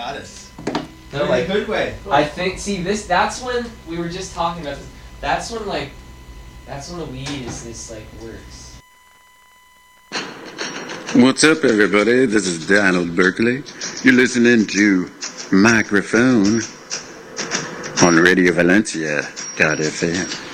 status. No, In a good way. I think. See, that's when we were just talking about this. That's when the weed is like works. What's up, everybody? This is Donald Berkeley. You're listening to Microphone on Radio Valencia.fm.